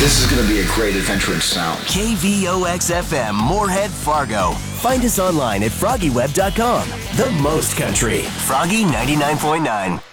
This is going to be a great adventure in sound. KVOX-FM, Moorhead, Fargo. Find us online at FroggyWeb.com. The most country. Froggy 99.9.